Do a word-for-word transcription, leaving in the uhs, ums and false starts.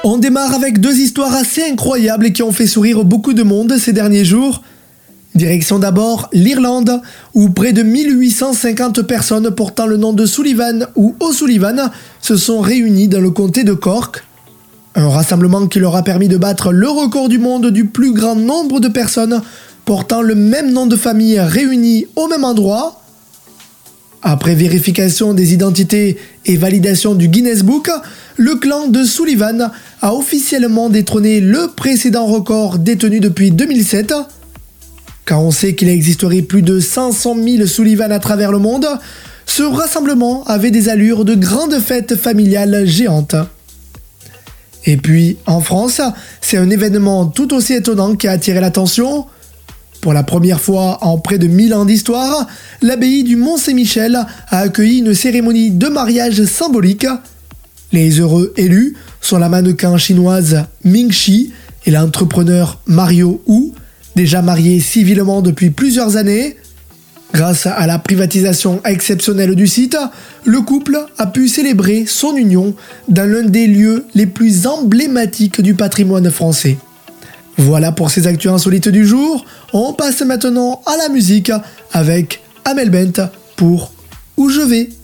On démarre avec deux histoires assez incroyables et qui ont fait sourire beaucoup de monde ces derniers jours. Direction d'abord l'Irlande, où près de mille huit cent cinquante personnes portant le nom de Sullivan ou O'Sullivan se sont réunies dans le comté de Cork. Un rassemblement qui leur a permis de battre le record du monde du plus grand nombre de personnes portant le même nom de famille réunies au même endroit. Après vérification des identités et validation du Guinness Book, le clan de Sullivan a officiellement détrôné le précédent record détenu depuis deux mille sept. Quand on sait qu'il existerait plus de cinq cent mille Sullivan à travers le monde, ce rassemblement avait des allures de grande fête familiale géante. Et puis, en France, c'est un événement tout aussi étonnant qui a attiré l'attention. Pour la première fois en près de mille ans d'histoire, l'abbaye du Mont-Saint-Michel a accueilli une cérémonie de mariage symbolique. Les heureux élus sont la mannequin chinoise Ming Shi et l'entrepreneur Mario Hu, déjà mariés civilement depuis plusieurs années. Grâce à la privatisation exceptionnelle du site, le couple a pu célébrer son union dans l'un des lieux les plus emblématiques du patrimoine français. Voilà pour ces actus insolites du jour. On passe maintenant à la musique avec Amel Bent pour Où je vais.